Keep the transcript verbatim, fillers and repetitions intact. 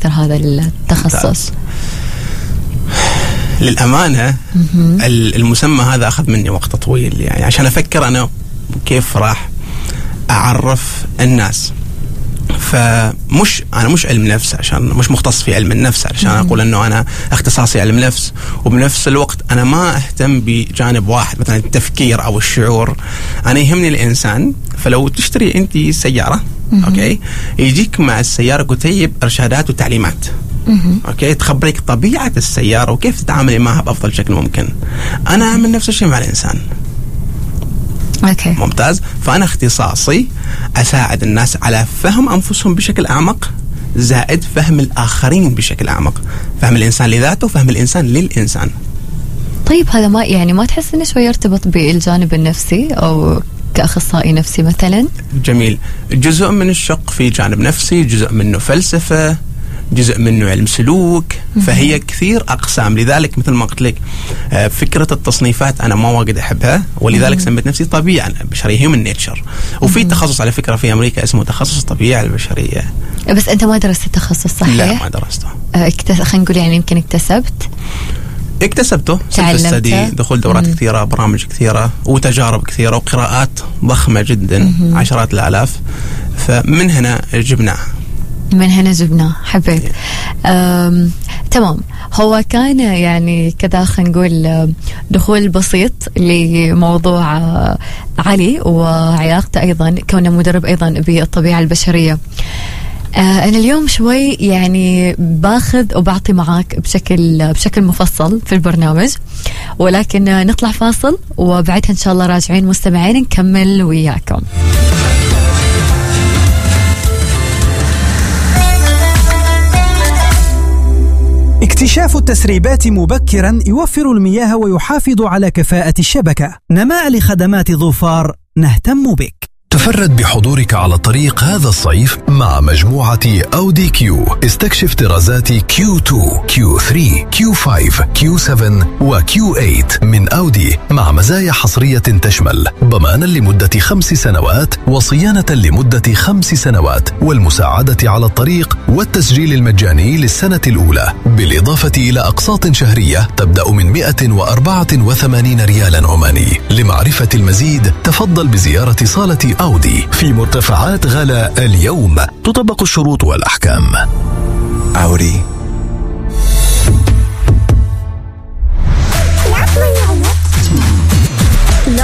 أكثر هذا التخصص؟ للأمانة المسمى هذا أخذ مني وقت طويل، يعني عشان أفكر أنا كيف راح أعرف الناس. فمش أنا مش علم نفس، عشان مش مختص في علم النفس عشان أقول أنه أنا اختصاصي علم نفس، وبنفس الوقت أنا ما أهتم بجانب واحد مثلا التفكير أو الشعور. أنا يهمني الإنسان. فلو تشتري أنت سيارة أوكي، يجيك مع السيارة كتيب إرشادات وتعليمات أوكي، تخبرك طبيعة السيارة وكيف تتعاملي معها بأفضل شكل ممكن. أنا أعمل نفس الشيء مع الإنسان. أوكي. ممتاز. فأنا اختصاصي أساعد الناس على فهم أنفسهم بشكل أعمق، زائد فهم الآخرين بشكل أعمق، فهم الإنسان لذاته، فهم الإنسان للإنسان. طيب هذا ما يعني ما تحس إنه شوي يرتبط بالجانب النفسي أو كأخصائي نفسي مثلا؟ جميل. جزء من الشق في جانب نفسي، جزء منه فلسفة، جزء منه علم سلوك، فهي كثير أقسام. لذلك مثل ما قلت لك فكرة التصنيفات أنا ما واجد أحبها، ولذلك سميت نفسي طبيعة البشرية human nature. وفي تخصص على فكرة في أمريكا اسمه تخصص الطبيعة البشرية. بس أنت ما درست التخصص صحيح؟ لا ما درسته. اكتس... خلينا نقول يعني يمكن اكتسبت اكتسبته تعلمته، دخول دورات مم. كثيرة، برامج كثيرة، وتجارب كثيرة، وقراءات ضخمة جدا مم. عشرات الآلاف. فمن هنا جبناه من هنا جبناه. حبيت. تمام. هو كان يعني كذا خلينا نقول دخول بسيط لموضوع علي وعلاقته أيضا كونه مدرب أيضا بالطبيعة البشرية. أنا اليوم شوي يعني باخذ وبعطي معاك بشكل بشكل مفصل في البرنامج، ولكن نطلع فاصل وبعدها إن شاء الله راجعين مستمعين نكمل وياكم. اكتشاف التسريبات مبكرا يوفر المياه ويحافظ على كفاءة الشبكة. نماء لخدمات ظفار، نهتم بك. تفرد بحضورك على الطريق هذا الصيف مع مجموعة أودي كيو. استكشف طرازات كيو تو، كيو ثري، كيو فايف، كيو سفن وكيو ثمانية من أودي، مع مزايا حصرية تشمل ضمانا لمدة خمس سنوات وصيانة لمدة خمس سنوات والمساعدة على الطريق والتسجيل المجاني للسنة الأولى، بالإضافة إلى أقساط شهرية تبدأ من مئة وأربعة وثمانين ريالا عماني. لمعرفة المزيد تفضل بزيارة صالة أودي في مرتفعات غلا اليوم. تطبق الشروط والأحكام. أودي.